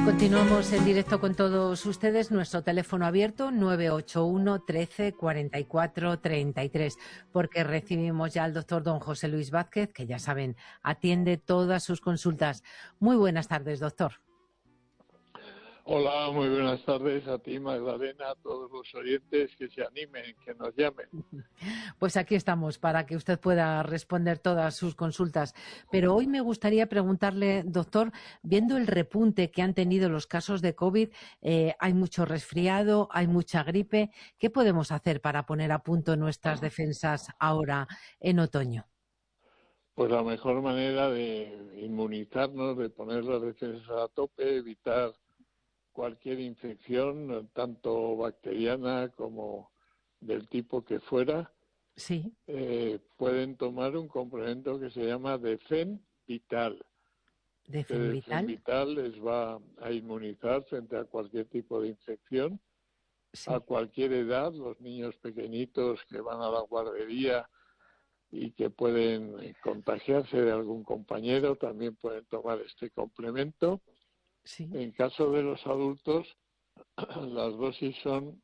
Continuamos en directo con todos ustedes. Nuestro teléfono abierto 981 13 44 33, porque recibimos ya al doctor don José Luis Vázquez, que ya saben, atiende todas sus consultas. Muy buenas tardes, doctor. Hola, muy buenas tardes a ti, Magdalena, a todos los oyentes que se animen, que nos llamen. Pues aquí estamos para que usted pueda responder todas sus consultas. Pero hoy me gustaría preguntarle, doctor, viendo el repunte que han tenido los casos de COVID, hay mucho resfriado, hay mucha gripe. ¿Qué podemos hacer para poner a punto nuestras defensas ahora en otoño? Pues la mejor manera de inmunizarnos, de poner las defensas a tope, evitar cualquier infección, tanto bacteriana como del tipo que fuera, Sí. pueden tomar un complemento que se llama Defen Vital. Defen Defen Vital les va a inmunizar frente a cualquier tipo de infección, sí. A cualquier edad. Los niños pequeñitos que van a la guardería y que pueden contagiarse de algún compañero también pueden tomar este complemento. Sí. En caso de los adultos, las dosis son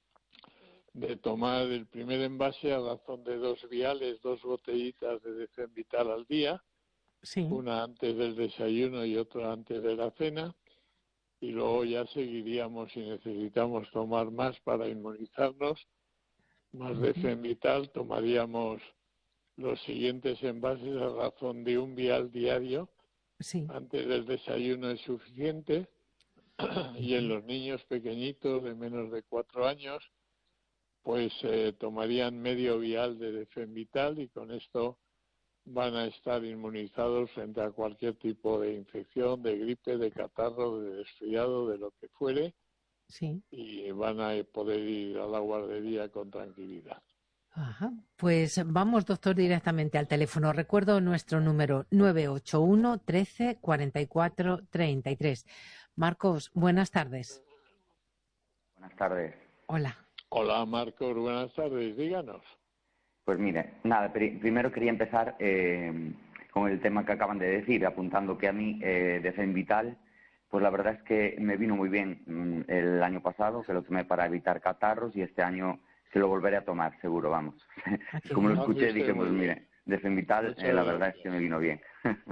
de tomar el primer envase a razón de 2 viales, 2 botellitas de Defen Vital al día, sí. Una antes del desayuno y otra antes de la cena, y luego ya seguiríamos si necesitamos tomar más para inmunizarnos, más Defen Vital, tomaríamos los siguientes envases a razón de 1 vial diario. Sí. Antes del desayuno es suficiente. Y en los niños pequeñitos de menos de 4 años, pues tomarían medio vial de Defen Vital, y con esto van a estar inmunizados frente a cualquier tipo de infección, de gripe, de catarro, de resfriado, de lo que fuere. Sí. Y van a poder ir a la guardería con tranquilidad. Ajá. Pues vamos, doctor, directamente al teléfono. Recuerdo nuestro número 981 13 44 33. Marcos, buenas tardes. Buenas tardes. Hola. Hola, Marcos, buenas tardes, díganos. Pues mire, nada, primero quería empezar con el tema que acaban de decir, apuntando que a mí Defen Vital, pues la verdad es que me vino muy bien el año pasado, que lo tomé para evitar catarros, y este año se lo volveré a tomar, seguro, vamos. Como lo escuché, dije, pues mire, Defen Vital, la verdad es que me vino bien.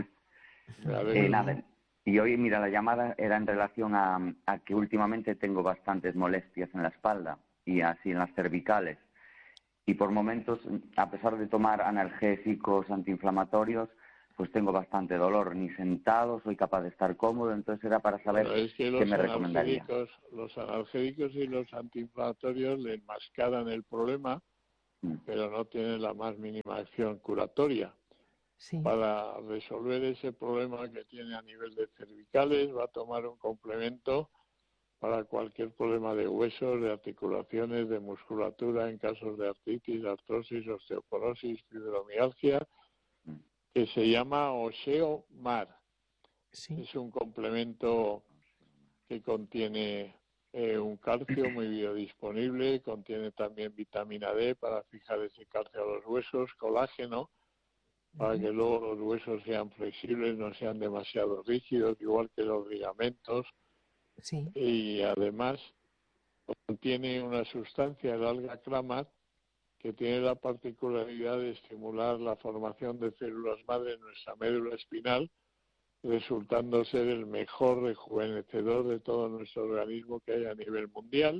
Nada, y hoy, mira, la llamada era en relación a que últimamente tengo bastantes molestias en la espalda y así en las cervicales. Y por momentos, a pesar de tomar analgésicos antiinflamatorios, pues tengo bastante dolor. Ni sentado soy capaz de estar cómodo, entonces era para saber qué me recomendaría. Los analgésicos y los antiinflamatorios le enmascaran el problema, pero no tienen la más mínima acción curatoria. Sí. Para resolver ese problema que tiene a nivel de cervicales, va a tomar un complemento para cualquier problema de huesos, de articulaciones, de musculatura, en casos de artritis, artrosis, osteoporosis, fibromialgia, que se llama Osteomar. Sí. Es un complemento que contiene un calcio muy biodisponible, contiene también vitamina D para fijar ese calcio a los huesos, colágeno, para que luego los huesos sean flexibles, no sean demasiado rígidos, igual que los ligamentos. Sí. Y además contiene una sustancia, el alga clamat, que tiene la particularidad de estimular la formación de células madre en nuestra médula espinal, resultando ser el mejor rejuvenecedor de todo nuestro organismo que hay a nivel mundial.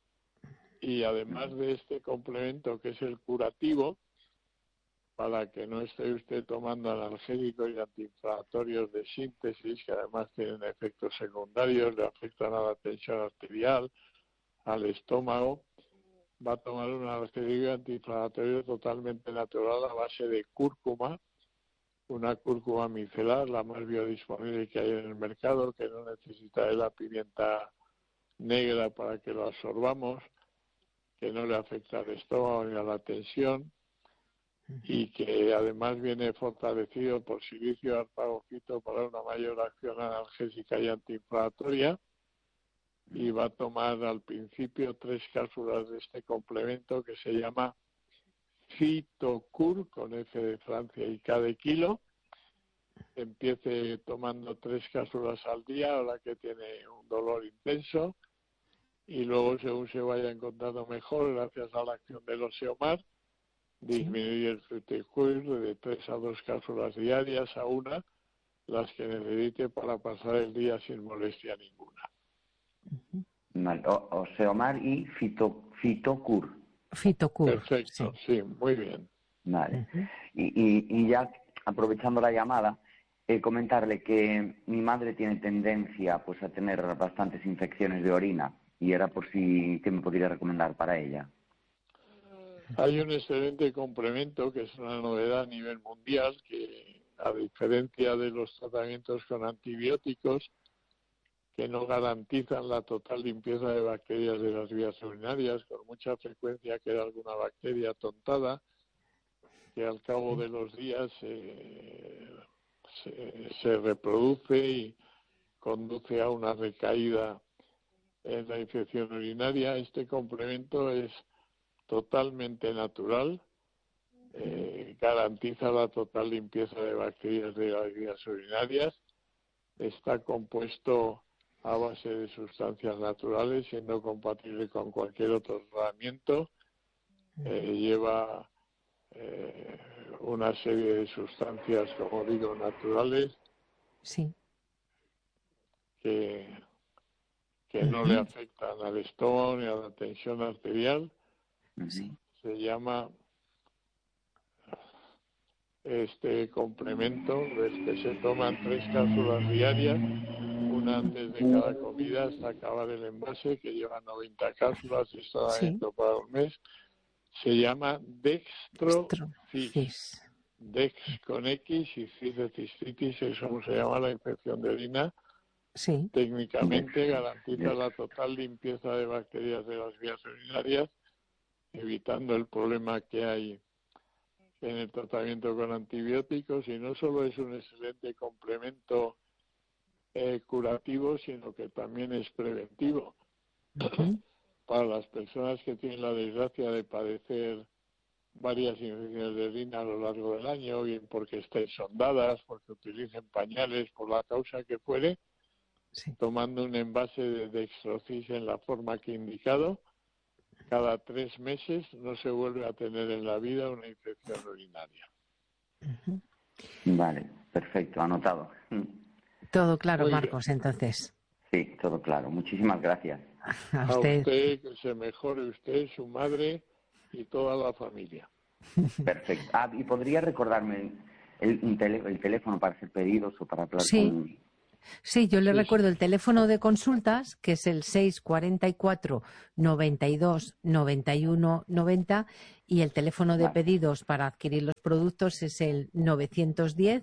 Y además de este complemento, que es el curativo, para que no esté usted tomando analgésicos y antiinflamatorios de síntesis, que además tienen efectos secundarios, le afectan a la tensión arterial, al estómago, va a tomar un analgésico antiinflamatorio totalmente natural a base de cúrcuma, una cúrcuma micelar, la más biodisponible que hay en el mercado, que no necesita de la pimienta negra para que lo absorbamos, que no le afecta al estómago ni a la tensión, y que además viene fortalecido por silicio arpagofito para una mayor acción analgésica y antiinflamatoria. Y va a tomar al principio 3 cápsulas de este complemento que se llama Fitocur, con F de Francia y K de kilo, empiece tomando 3 cápsulas al día, ahora que tiene un dolor intenso, y luego, según se vaya encontrando mejor, gracias a la acción del Oseomar, disminuir el Fruticour de 3 a 2 cápsulas diarias a una, las que necesite para pasar el día sin molestia ninguna. Vale. Oseomar y Fitocur. Fitocur. Perfecto, sí, muy bien. Vale. Y ya aprovechando la llamada, comentarle que mi madre tiene tendencia pues a tener bastantes infecciones de orina y era por si qué me podría recomendar para ella. Hay un excelente complemento que es una novedad a nivel mundial que, a diferencia de los tratamientos con antibióticos, que no garantizan la total limpieza de bacterias de las vías urinarias, con mucha frecuencia queda alguna bacteria tontada, que al cabo de los días se reproduce y conduce a una recaída en la infección urinaria. Este complemento es totalmente natural, garantiza la total limpieza de bacterias de las vías urinarias, está compuesto a base de sustancias naturales, siendo compatible con cualquier otro tratamiento, lleva una serie de sustancias, como digo, naturales, que no le afectan al estómago ni a la tensión arterial. Se llama este complemento, del que se toman 3 cápsulas diarias, una antes de cada comida hasta acabar el envase, que lleva 90 cápsulas y está dentro para un mes. Se llama Dextrofis. Dex con X y cis de cistitis, es como se llama la infección de orina. Técnicamente garantiza la total limpieza de bacterias de las vías urinarias, evitando el problema que hay en el tratamiento con antibióticos, y no solo es un excelente complemento curativo, sino que también es preventivo para las personas que tienen la desgracia de padecer varias infecciones de orina a lo largo del año, bien porque estén sondadas, porque utilicen pañales, por la causa que fuere, tomando un envase de Dextrofis en la forma que he indicado, cada 3 meses no se vuelve a tener en la vida una infección urinaria. Vale, perfecto, anotado. Todo claro, Marcos, entonces. Sí, todo claro. Muchísimas gracias. A usted, que se mejore usted, su madre y toda la familia. Perfecto. Y ¿podría recordarme el teléfono para hacer pedidos o para hablar con...? Sí, yo le recuerdo el teléfono de consultas, que es el 644 92 91 90, y el teléfono de pedidos para adquirir los productos es el 910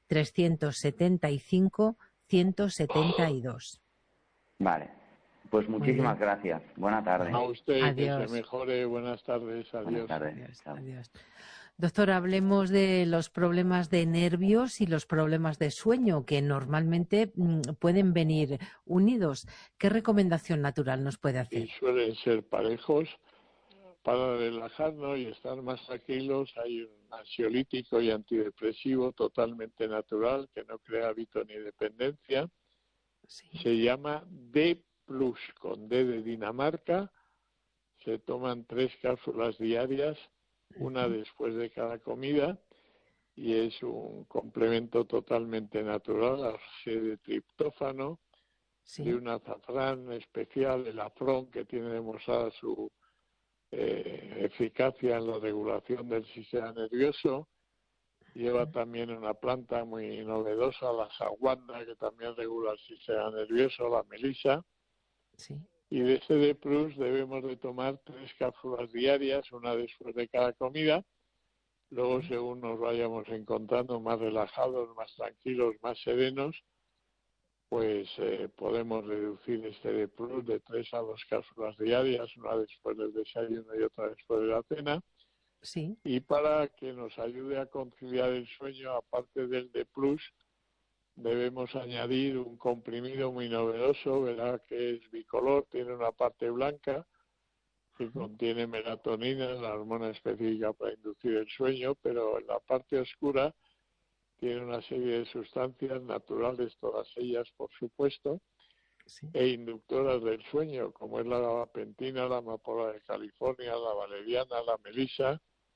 375 172. Vale, pues muchísimas gracias. Buena tarde. A usted, adiós. que se mejore. Buenas tardes. Adiós. Buenas tardes. Adiós. Doctor, hablemos de los problemas de nervios y los problemas de sueño, que normalmente pueden venir unidos. ¿Qué recomendación natural nos puede hacer? Y suelen ser parejos. Para relajarnos y estar más tranquilos, hay un ansiolítico y antidepresivo totalmente natural que no crea hábito ni dependencia. Se llama D+, con D de Dinamarca. Se toman 3 cápsulas diarias, una después de cada comida, y es un complemento totalmente natural a base de triptófano, de un azafrán especial, el afrón, que tiene demostrada su eficacia en la regulación del sistema nervioso. Lleva también una planta muy novedosa, la saguanda, que también regula el sistema nervioso, la melisa. Y de este D+, debemos de tomar 3 cápsulas diarias, una después de cada comida. Luego, según nos vayamos encontrando más relajados, más tranquilos, más serenos, pues podemos reducir este D+ de 3 a 2 cápsulas diarias, una después del desayuno y otra después de la cena. Y para que nos ayude a conciliar el sueño, aparte del D+, debemos añadir un comprimido muy novedoso, verá que es bicolor, tiene una parte blanca que contiene melatonina, la hormona específica para inducir el sueño, pero en la parte oscura tiene una serie de sustancias naturales, todas ellas, por supuesto, Sí. e inductoras del sueño, como es la gabapentina, la amapola de California, la valeriana, la melisa.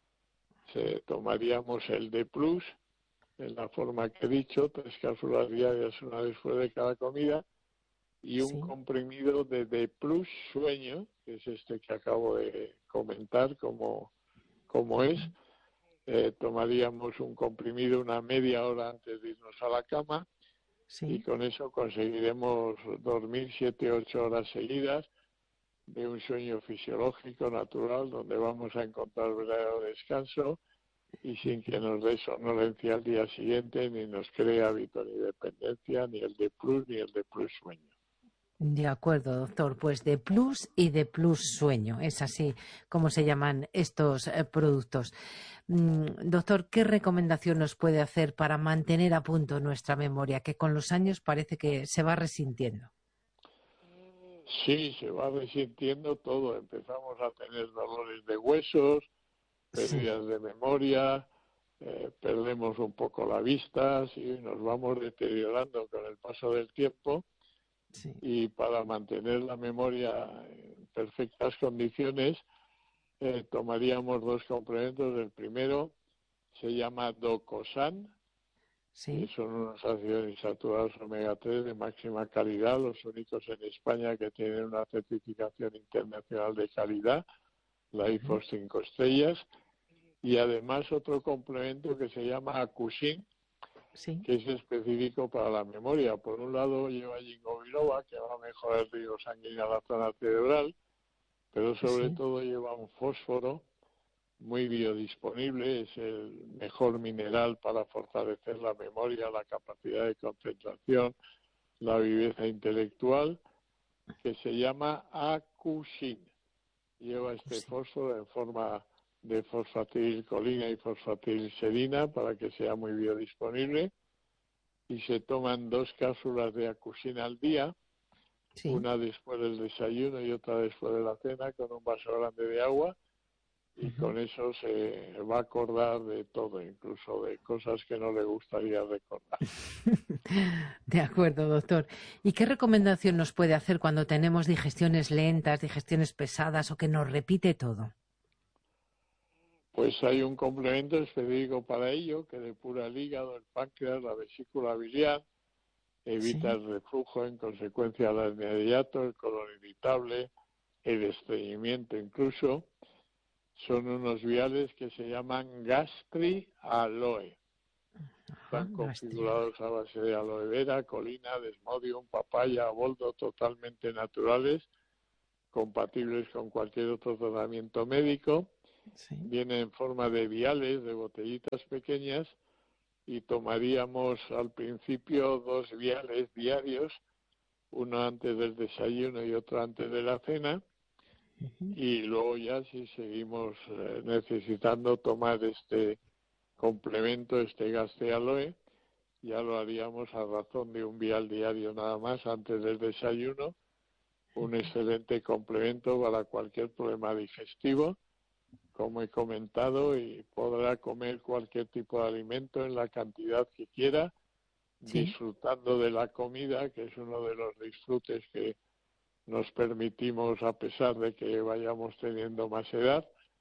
Tomaríamos el D+, en la forma que he dicho, 3 cápsulas diarias, una después de cada comida, y un Sí. comprimido de D+ sueño, que es este que acabo de comentar, como es. Tomaríamos un comprimido una media hora antes de irnos a la cama, Sí. y con eso conseguiremos dormir 7-8 horas seguidas de un sueño fisiológico, natural, donde vamos a encontrar verdadero descanso y sin que nos dé somnolencia al día siguiente, ni nos cree hábito ni dependencia, ni el D+ ni el D+ sueño. De acuerdo, doctor. Pues de plus y de plus sueño. Es así como se llaman estos productos. Doctor, ¿qué recomendación nos puede hacer para mantener a punto nuestra memoria, que con los años parece que se va resintiendo? Sí, se va resintiendo todo. Empezamos a tener dolores de huesos, Sí, pérdidas de memoria, perdemos un poco la vista, sí, nos vamos deteriorando con el paso del tiempo. sí, Y para mantener la memoria en perfectas condiciones, tomaríamos 2 complementos. El primero se llama Docosan, que sí. son unos ácidos insaturados omega 3 de máxima calidad, los únicos en España que tienen una certificación internacional de calidad, la IFOS 5 estrellas, y además otro complemento que se llama Acusin, Sí, que es específico para la memoria. Por un lado lleva ginkgo biloba, que va a mejorar el riego sanguíneo a la zona cerebral, pero sobre sí, todo lleva un fósforo muy biodisponible, es el mejor mineral para fortalecer la memoria, la capacidad de concentración, la viveza intelectual, que se llama Acusin. Lleva este sí. fósforo en forma de fosfatilcolina y fosfatilserina para que sea muy biodisponible, y se toman 2 cápsulas de Acusin al día, Sí. una después del desayuno y otra después de la cena, con un vaso grande de agua, y con eso se va a acordar de todo, incluso de cosas que no le gustaría recordar. De acuerdo, doctor. ¿Y qué recomendación nos puede hacer cuando tenemos digestiones lentas, digestiones pesadas o que nos repite todo? Pues hay un complemento específico para ello que depura el hígado, el páncreas, la vesícula biliar, evita Sí, el reflujo en consecuencia de la hernia de hiato, el colon irritable, el estreñimiento incluso. Son unos viales que se llaman Gastri Aloe. ajá, Están gastriol. configurados a base de aloe vera, colina, desmodium, papaya, boldo, totalmente naturales, compatibles con cualquier otro tratamiento médico. Sí, Viene en forma de viales, de botellitas pequeñas, y tomaríamos al principio 2 viales diarios, uno antes del desayuno y otro antes de la cena, ujú, y luego ya si seguimos necesitando tomar este complemento, este Gastrialoe, ya lo haríamos a razón de un vial diario nada más antes del desayuno, un excelente complemento para cualquier problema digestivo, como he comentado, y podrá comer cualquier tipo de alimento en la cantidad que quiera, sí, disfrutando de la comida, que es uno de los disfrutes que nos permitimos a pesar de que vayamos teniendo más edad,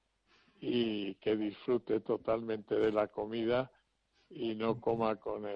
y que disfrute totalmente de la comida y no coma con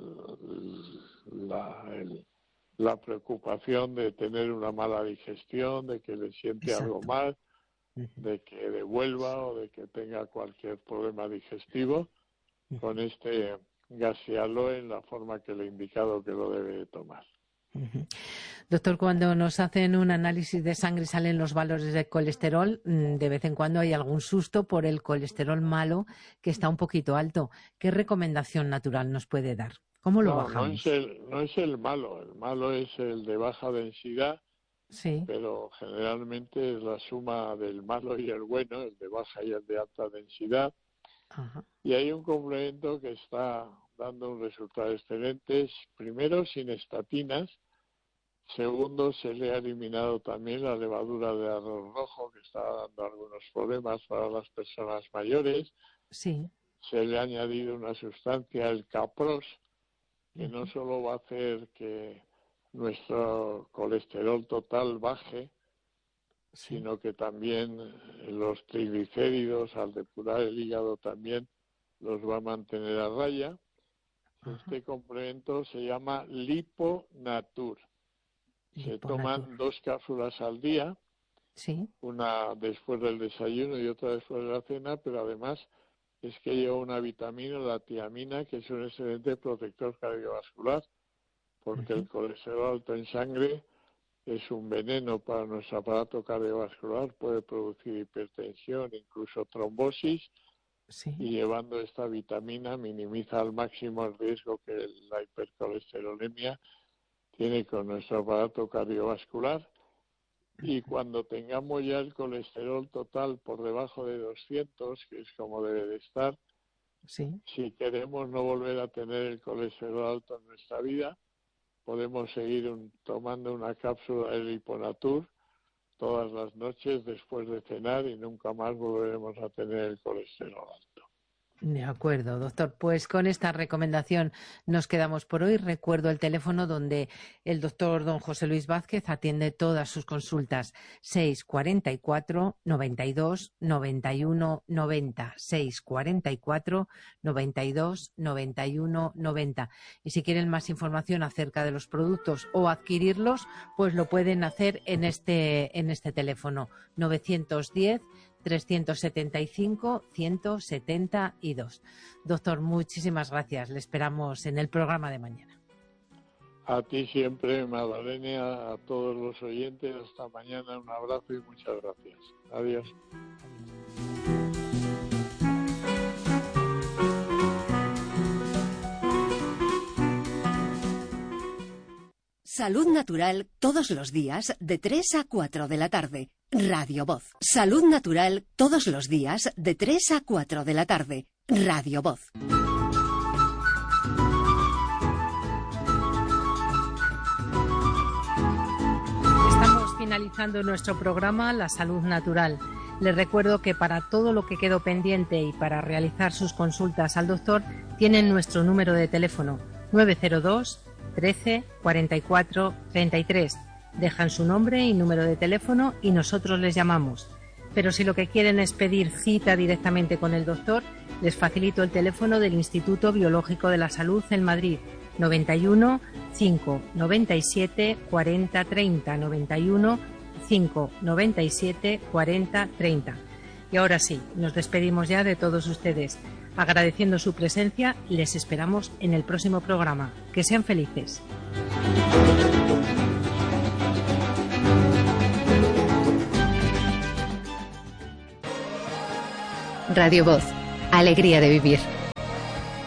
la preocupación de tener una mala digestión, de que le siente algo exacto. mal, Ujú, de que devuelva o de que tenga cualquier problema digestivo. Con ujú, este Gastrialoe en la forma que le he indicado que lo debe de tomar. ujú. Doctor, cuando nos hacen un análisis de sangre y salen los valores de colesterol, de vez en cuando hay algún susto por el colesterol malo que está un poquito alto. ¿Qué recomendación natural nos puede dar? ¿Cómo lo No, bajamos? no es el malo es el de baja densidad, Sí, pero generalmente es la suma del malo y el bueno, el de baja y el de alta densidad. ajá, Y hay un complemento que está dando un resultado excelente. Primero, sin estatinas. Segundo, se le ha eliminado también la levadura de arroz rojo, que está dando algunos problemas para las personas mayores. sí, se le ha añadido una sustancia, el Capros, que no solo va a hacer que nuestro colesterol total baje, sino que también los triglicéridos, al depurar el hígado, también los va a mantener a raya. Este complemento se llama Liponatur. Se toman 2 cápsulas al día, una después del desayuno y otra después de la cena, pero además es que lleva una vitamina, la tiamina, que es un excelente protector cardiovascular, porque el colesterol alto en sangre es un veneno para nuestro aparato cardiovascular, puede producir hipertensión, incluso trombosis, y llevando esta vitamina minimiza al máximo el riesgo que la hipercolesterolemia tiene con nuestro aparato cardiovascular. Y cuando tengamos ya el colesterol total por debajo de 200, que es como debe de estar, si queremos no volver a tener el colesterol alto en nuestra vida, podemos seguir tomando una cápsula de Liponatur todas las noches después de cenar y nunca más volveremos a tener el colesterol alto. De acuerdo, doctor. Pues con esta recomendación nos quedamos por hoy. Recuerdo el teléfono donde el doctor don José Luis Vázquez atiende todas sus consultas. 644 92 91 90. 644 92 91 90. Y si quieren más información acerca de los productos o adquirirlos, pues lo pueden hacer en este teléfono 910 375 172. Doctor, muchísimas gracias. Le esperamos en el programa de mañana. A ti siempre, Magdalena, a todos los oyentes. Hasta mañana. Un abrazo y muchas gracias. Adiós. Salud Natural todos los días de 3 a 4 de la tarde. Radio Voz. Salud Natural todos los días de 3 a 4 de la tarde. Radio Voz. Estamos finalizando nuestro programa La Salud Natural. Les recuerdo que para todo lo que quedó pendiente y para realizar sus consultas al doctor, tienen nuestro número de teléfono 902 13 44 33. Dejan su nombre y número de teléfono y nosotros les llamamos. Pero si lo que quieren es pedir cita directamente con el doctor, les facilito el teléfono del Instituto Biológico de la Salud en Madrid, 91 5 97 40 30, 91 5 97 40 30. Y ahora sí, nos despedimos ya de todos ustedes. Agradeciendo su presencia, les esperamos en el próximo programa. Que sean felices. Radio Voz, alegría de vivir.